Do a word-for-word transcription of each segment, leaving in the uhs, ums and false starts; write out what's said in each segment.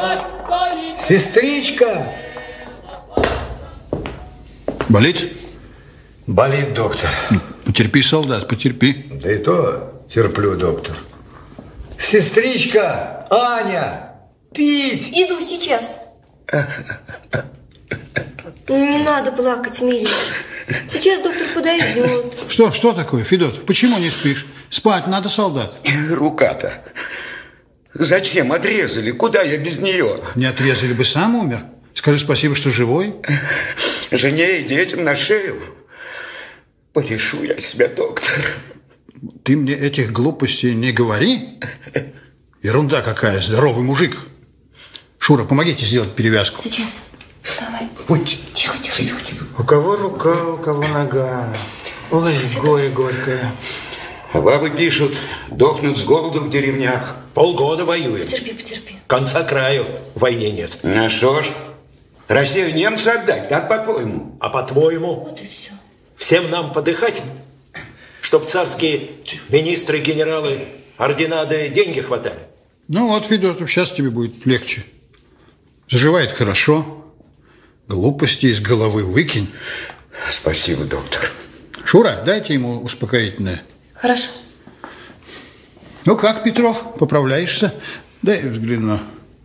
Сестричка! Болит? Болит, доктор. Потерпи, солдат, потерпи. Да и то терплю, доктор. Сестричка! Аня! Пить! Иду сейчас. Не надо плакать, миленький. Сейчас доктор подойдет. Что, что такое, Федот? Почему не спишь? Спать надо, солдат. Рука-то. Зачем отрезали? Куда я без нее? Не отрезали бы, сам умер. Скажи спасибо, что живой. Жене и детям на шею. Порешу я себя, доктор. Ты мне этих глупостей не говори. Ерунда какая, здоровый мужик. Шура, помогите сделать перевязку. Сейчас. Давай. Ой, Тихо, тихо, тихо, тихо. У кого рука, у кого нога. Ой, горе горькое. А бабы пишут, дохнут с голоду в деревнях. Полгода воюем. Потерпи, потерпи. Конца краю в войне нет. А что ж, Россию немцу отдать, так по-твоему? А по-твоему, Вот и все. всем нам подыхать, чтоб царские министры, генералы, ордена да деньги хватали? Ну вот, Федот, сейчас тебе будет легче. Заживает хорошо. Глупости из головы выкинь. Спасибо, доктор. Шура, дайте ему успокоительное. Хорошо. Ну как, Петров, поправляешься? Дай я взгляну.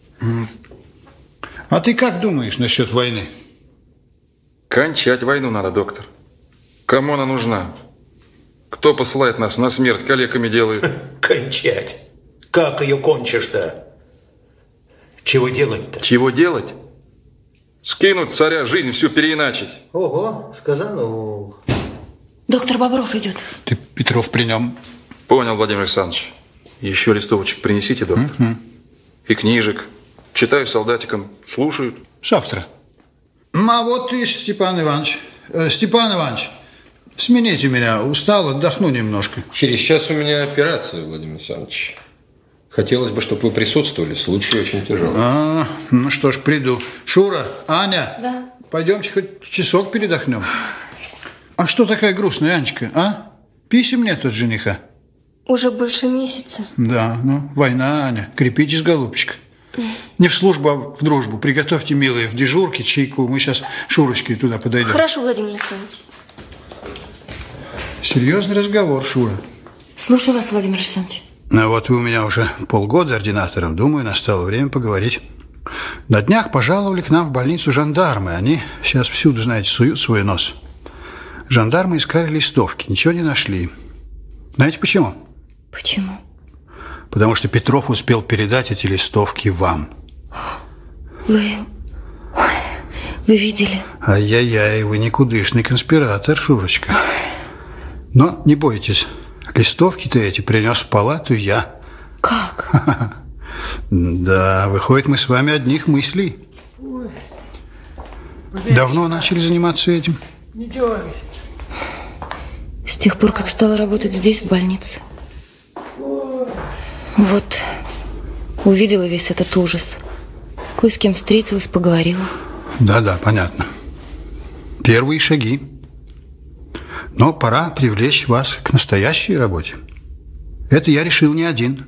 А ты как думаешь насчет войны? Кончать войну надо, доктор. Кому она нужна? Кто посылает нас на смерть, калеками делает? Кончать. Как ее кончишь-то? Чего делать-то? Чего делать? Скинуть царя, жизнь всю переиначить. Ого, сказано. Доктор Бобров идет. Ты, Петров, при нем? Понял, Владимир Александрович. Еще листовочек принесите, доктор. Угу. И книжек. Читаю солдатикам, слушают. Завтра. А вот и Степан Иванович. Э, Степан Иванович, смените меня. Устал, отдохну немножко. Через час у меня операция, Владимир Александрович. Хотелось бы, чтобы вы присутствовали. Случай очень тяжелый. А, ну что ж, приду. Шура, Аня. Да. Пойдемте хоть часок передохнем. А что такая грустная, Анечка, а? Писем нет от жениха. Уже больше месяца. Да, ну, война, Аня. Крепитесь, голубчик. Не в службу, а в дружбу. Приготовьте, милые, в дежурке чайку. Мы сейчас Шурочкой туда подойдем. Хорошо, Владимир Александрович. Серьезный разговор, Шура. Слушаю вас, Владимир Александрович. А вот вы у меня уже полгода ординатором. Думаю, настало время поговорить. На днях пожаловали к нам в больницу жандармы. Они сейчас всюду, знаете, суют свой нос. Жандармы искали листовки, ничего не нашли. Знаете почему? Почему? Потому что Петров успел передать эти листовки вам. Вы... Ой, вы видели? Ай-яй-яй, вы никудышный конспиратор, Шурочка. Но не бойтесь, листовки-то эти принес в палату я. Как? Да, выходит, мы с вами одних мыслей. Давно начали заниматься этим? Не дергайся. С тех пор, как стала работать здесь, в больнице. Вот, увидела весь этот ужас. Кое с кем встретилась, поговорила. Да-да, понятно. Первые шаги. Но пора привлечь вас к настоящей работе. Это я решил не один.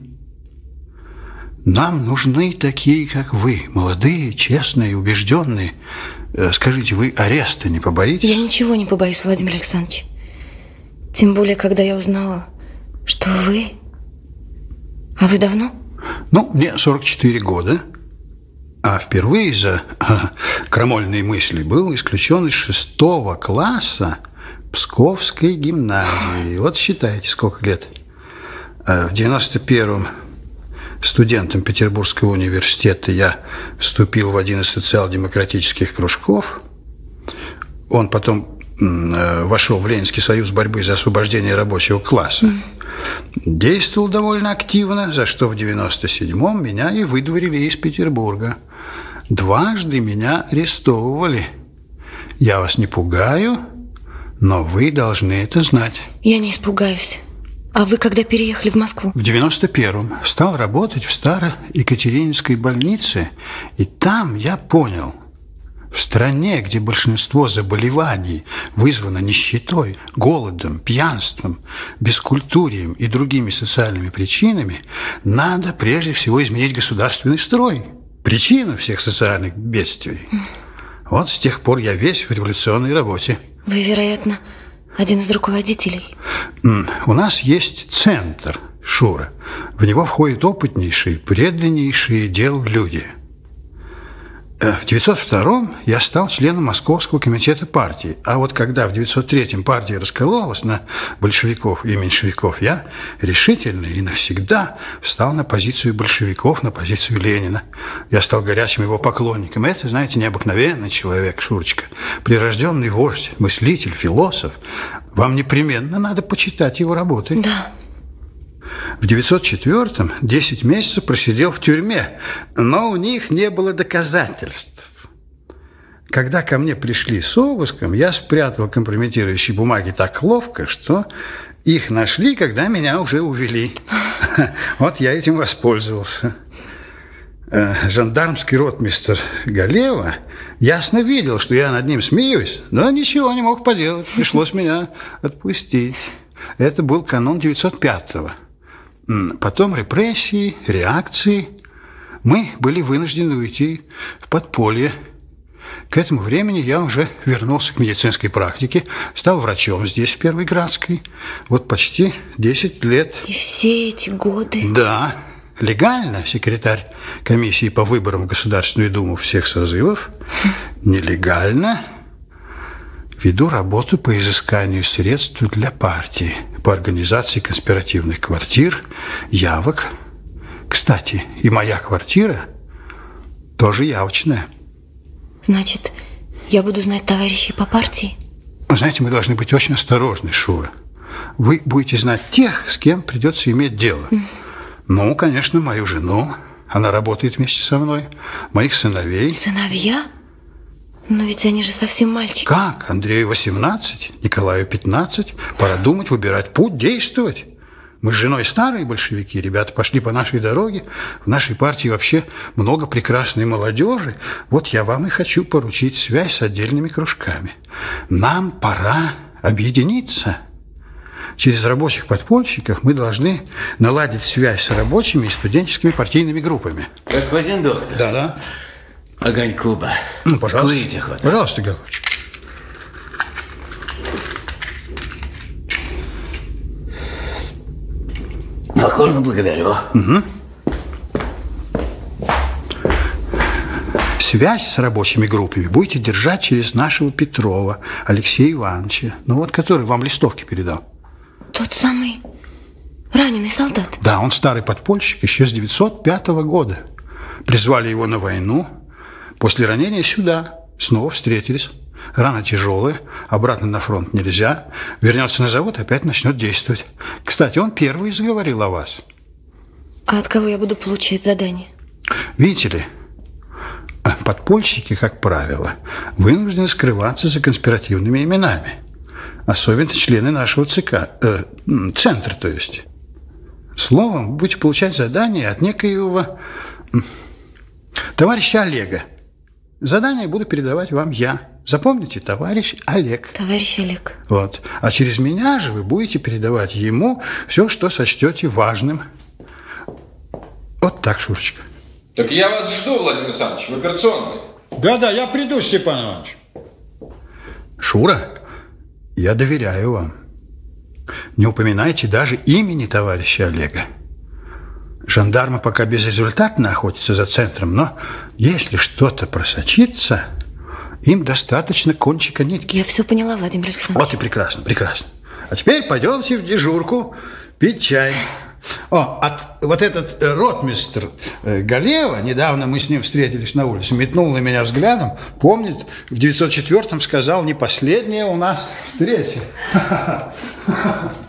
Нам нужны такие, как вы, молодые, честные, убежденные. Скажите, вы ареста не побоитесь? Я ничего не побоюсь, Владимир Александрович. Тем более, когда я узнала, что вы... А вы давно? Ну, мне сорок четыре года. А впервые за а, крамольные мысли был исключен из шестого класса Псковской гимназии. Вот считайте, сколько лет. А в девяносто первом студентом Петербургского университета я вступил в один из социал-демократических кружков. Он потом м, вошел в Ленинский союз борьбы за освобождение рабочего класса. Mm. Действовал довольно активно, за что в девяносто седьмом меня и выдворили из Петербурга. Дважды меня арестовывали. Я вас не пугаю, но вы должны это знать. Я не испугаюсь. А вы когда переехали в Москву? В девяносто первом стал работать в Старо-Екатерининской больнице, и там я понял, в стране, где большинство заболеваний вызвано нищетой, голодом, пьянством, бескультурием и другими социальными причинами, надо прежде всего изменить государственный строй. причина всех социальных бедствий. Вот с тех пор я весь в революционной работе. Вы, вероятно, один из руководителей. У нас есть центр, Шура. В него входят опытнейшие, преданнейшие делу люди. В девятьсот втором я стал членом Московского комитета партии. А вот когда в девятьсот третьем партия раскололась на большевиков и меньшевиков, я решительно и навсегда встал на позицию большевиков, на позицию Ленина. Я стал горячим его поклонником. Это, знаете, необыкновенный человек, Шурочка. Прирожденный вождь, мыслитель, философ. Вам непременно надо почитать его работы. Да. В девятьсот четвёртом десять месяцев просидел в тюрьме, но у них не было доказательств. Когда ко мне пришли с обыском, я спрятал компрометирующие бумаги так ловко, что их нашли, когда меня уже увели. Вот я этим воспользовался. Жандармский ротмистр Галева ясно видел, что я над ним смеюсь, но ничего не мог поделать, пришлось меня отпустить. Это был канун девятьсот пятого. Потом репрессии, реакции. Мы были вынуждены уйти в подполье. К этому времени я уже вернулся к медицинской практике, стал врачом здесь, в Первой Градской. Вот почти десять лет. И все эти годы? Да. Легально секретарь комиссии по выборам в Государственную Думу всех созывов. Нелегально веду работу по изысканию средств для партии, по организации конспиративных квартир, явок. Кстати, и моя квартира тоже явочная. Значит, я буду знать товарищей по партии? Вы знаете, мы должны быть очень осторожны, Шура. Вы будете знать тех, с кем придется иметь дело. Mm. Ну, конечно, мою жену. Она работает вместе со мной. Моих сыновей. Сыновья? Но ведь они же совсем мальчики. Как? Андрею восемнадцать, Николаю пятнадцать. Пора думать, выбирать путь, действовать. Мы с женой старые большевики, ребята пошли по нашей дороге. В нашей партии вообще много прекрасной молодежи. Вот я вам и хочу поручить связь с отдельными кружками. Нам пора объединиться. Через рабочих подпольщиков мы должны наладить связь с рабочими и студенческими партийными группами. Господин доктор. Да-да. Огоньку бы. Ну, пожалуйста. Курите хватает. Пожалуйста, голубчик. Покорно благодарю. Угу. Связь с рабочими группами будете держать через нашего Петрова, Алексея Ивановича, ну вот, который вам листовки передал. Тот самый раненый солдат? Да, он старый подпольщик еще с девятьсот пятого года. Призвали его на войну. После ранения сюда снова встретились. Рана тяжелая, обратно на фронт нельзя. Вернется на завод, опять начнет действовать. Кстати, он первый заговорил о вас. А от кого я буду получать задание? Видите ли, подпольщики, как правило, вынуждены скрываться за конспиративными именами. Особенно члены нашего ЦК, э, центра, то есть. Словом, будете получать задание от некоего товарища Олега. Задание буду передавать вам я. Запомните, товарищ Олег. Товарищ Олег. Вот. А через меня же вы будете передавать ему все, что сочтете важным. Вот так, Шурочка. Так я вас жду, Владимир Александрович, в операционной. Да-да, я приду, Степан Иванович. Шура, я доверяю вам. Не упоминайте даже имени товарища Олега. Жандармы пока безрезультатно охотятся за центром, но если что-то просочится, им достаточно кончика нитки. Я все поняла, Владимир Александрович. Вот и прекрасно, прекрасно. А теперь пойдемте в дежурку пить чай. О, от, вот этот э, ротмистр э, Галева, недавно мы с ним встретились на улице, метнул на меня взглядом, помнит, в девятьсот четвёртом сказал, не последняя у нас встреча.